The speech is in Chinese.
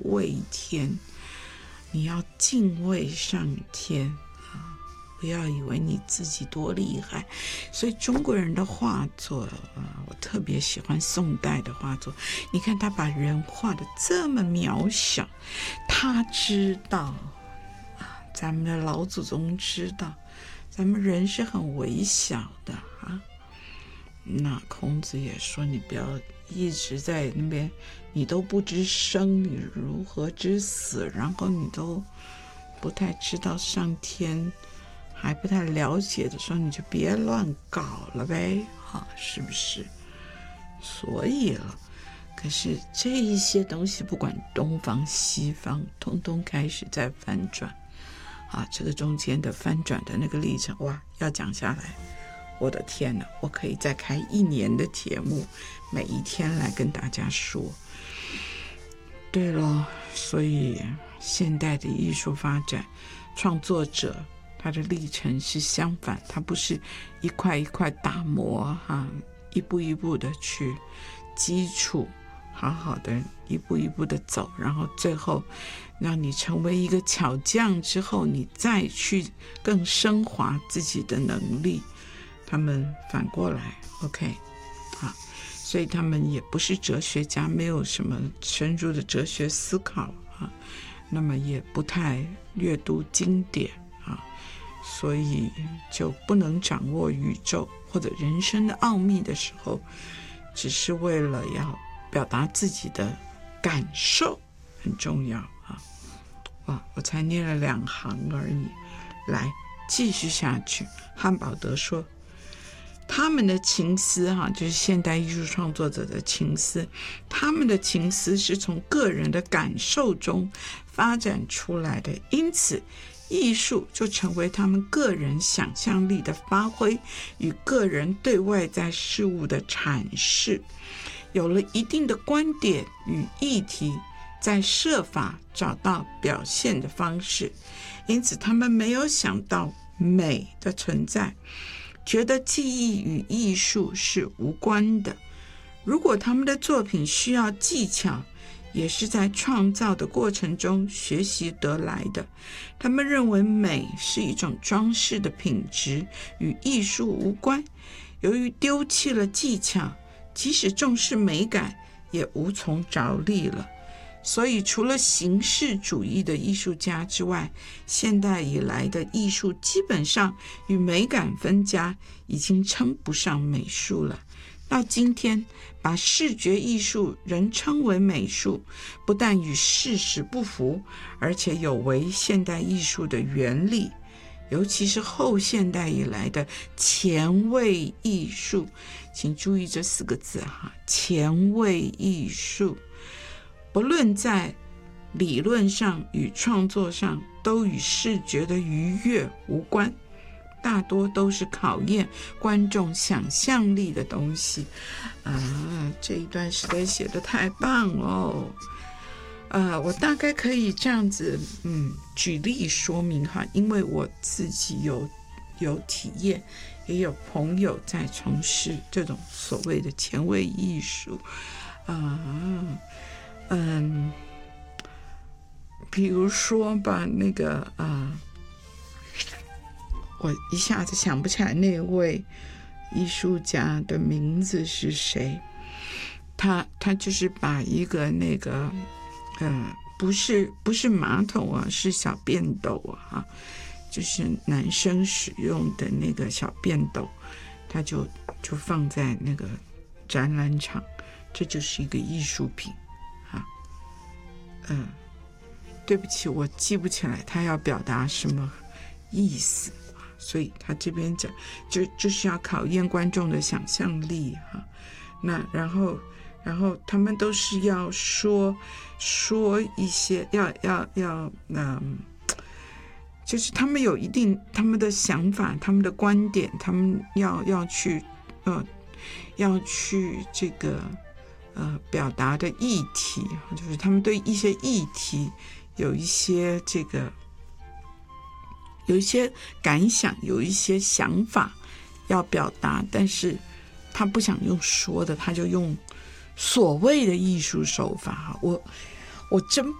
畏天，你要敬畏上天啊！不要以为你自己多厉害。所以中国人的画作我特别喜欢宋代的画作。你看他把人画得这么渺小，他知道咱们的老祖宗知道，咱们人是很微小的啊。那孔子也说，你不要一直在那边，你都不知生，你如何知死？然后你都不太知道上天，还不太了解的时候，你就别乱搞了呗，是不是？所以了，可是这一些东西，不管东方西方，通通开始在翻转这个中间的翻转的那个历程，哇，要讲下来。我的天哪，我可以再开1年的节目，每一天来跟大家说。对了，所以现代的艺术发展，创作者他的历程是相反，他不是一块一块打磨一步一步的去基础好好的一步一步的走，然后最后让你成为一个巧匠之后，你再去更升华自己的能力。他们反过来 OK 所以他们也不是哲学家，没有什么深入的哲学思考那么也不太阅读经典所以就不能掌握宇宙或者人生的奥秘的时候，只是为了要表达自己的感受，很重要我才念了2行而已。来继续下去，汉堡德说，他们的情思就是现代艺术创作者的情思，他们的情思是从个人的感受中发展出来的，因此艺术就成为他们个人想象力的发挥与个人对外在事物的阐释，有了一定的观点与议题，在设法找到表现的方式，因此他们没有想到美的存在，觉得技艺与艺术是无关的。如果他们的作品需要技巧，也是在创造的过程中学习得来的。他们认为美是一种装饰的品质，与艺术无关。由于丢弃了技巧，即使重视美感，也无从着力了。所以除了形式主义的艺术家之外，现代以来的艺术基本上与美感分家，已经称不上美术了。到今天，把视觉艺术仍称为美术，不但与事实不符，而且有违现代艺术的原理，尤其是后现代以来的前卫艺术。请注意这4个字前卫艺术，不论在理论上与创作上，都与视觉的愉悦无关，大多都是考验观众想象力的东西这一段实在写得太棒了我大概可以这样子举例说明因为我自己有体验，也有朋友在从事这种所谓的前卫艺术比如说吧，那个我一下子想不起来那位艺术家的名字是谁。他就是把一个那个不是马桶是小便斗就是男生使用的那个小便斗，他就放在那个展览场，这就是一个艺术品对不起，我记不起来他要表达什么意思，所以他这边讲就是要考验观众的想象力那然后他们都是要说一些要就是他们有一定他们的想法，他们的观点，他们要去这个表达的议题，就是他们对一些议题有一些感想，有一些想法要表达，但是他不想用说的，他就用所谓的艺术手法。我真